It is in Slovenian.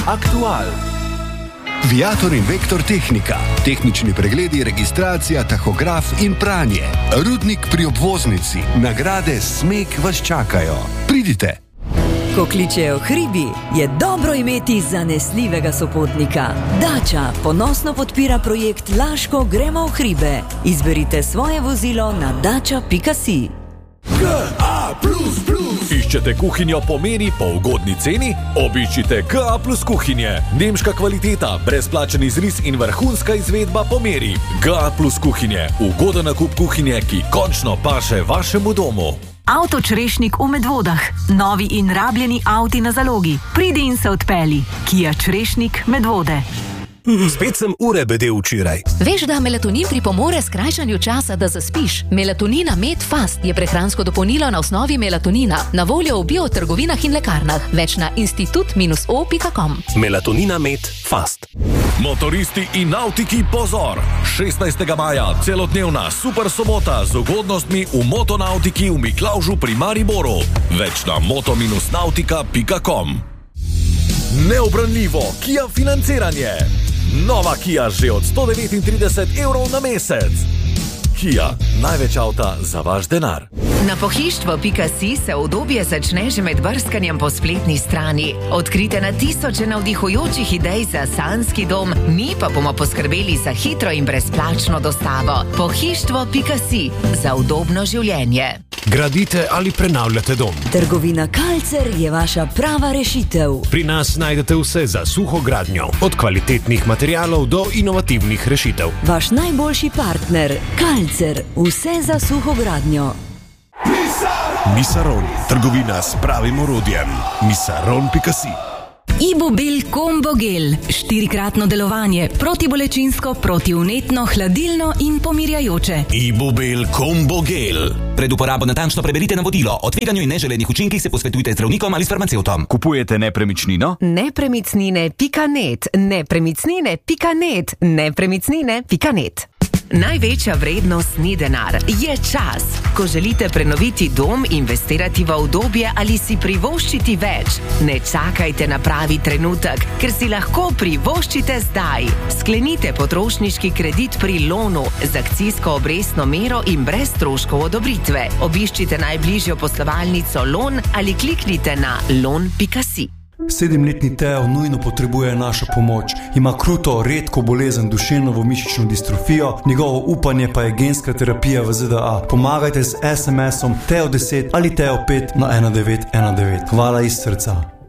Aktual. Viator in Vektor Tehnika. Tehnični pregledi, registracija, tahograf in pranje. Rudnik pri obvoznici. Nagrade Smeg vas čakajo. Pridite! Ko kličejo hribi, je dobro imeti zanesljivega sopotnika. Dača ponosno podpira projekt Laško gremo v hribe. Izberite svoje vozilo na dača.si. GA++. Iščete kuhinjo po meri po ugodni ceni? Obiščite GA+ kuhinje. Nemška kvaliteta, brezplačen izris in vrhunska izvedba po meri. GA+ kuhinje. Ugoden nakup kuhinje, ki končno paše vašemu domu. Avto Črešnik v Medvodah. Novi in rabljeni avti na zalogi. Pridi in se odpeli. Kia Črešnik Medvode. Spet sem ure bedel včeraj. Veš, da melatonin pripomore skrajšanju časa, da zaspiš? Melatonina Med Fast je prehransko dopolnilo na osnovi melatonina, na voljo v biotrgovinah in lekarnah. Več na institut-o.com. Melatonina Med Fast. Motoristi in navtiki, pozor! 16. maja celodnevna super sobota z ugodnostmi v motonautiki v Miklavžu pri Mariboru. Več na moto-nautika.com. Neobranljivo Kia financiranje. Nova Kia že od 139 evrov na mesec. Kia, največ avta za vaš denar. Na pohištvo.si se udobje začne že med brskanjem po spletni strani. Odkrite na tisoče navdihujočih idej za sanjski dom, mi pa bomo poskrbeli za hitro in brezplačno dostavo. Pohištvo.si za udobno življenje. Gradite ali prenavljate dom? Trgovina Kalcer je vaša prava rešitev. Pri nas najdete vse za suho gradnjo, od kvalitetnih materialov do inovativnih rešitev. Vaš najboljši partner, Kalcer, vse za suho gradnjo. Misaron, trgovina s pravim orodjem. Misaron.si. Ibubel Combo Gel. 4-kratno delovanje, protibolečinsko, protivnetno, hladilno in pomirjajoče. Ibubel Combo Gel. Pred uporabo natančno preberite navodilo. O tveganju in neželenih učinkih se posvetujte z zdravnikom ali s farmacevtom. Kupujete nepremičnino? Nepremicnine.net. Nepremicnine.net. Nepremicnine.net. Največja vrednost ni denar, je čas. Ko želite prenoviti dom, investirati v udobje ali si privoščiti več, ne čakajte na pravi trenutek, ker si lahko privoščite zdaj. Sklenite potrošniški kredit pri Lonu z akcijsko obrestno mero in brez stroškov odobritve. Obiščite najbližjo poslovalnico Lon ali kliknite na lon.si. 7-letni Teo nujno potrebuje našo pomoč. Ima kruto, redko bolezen duševno-mišično distrofijo, njegovo upanje pa je genska terapija v ZDA. Pomagajte z SMS-om Teo10 ali Teo5 na 1919. Hvala iz srca.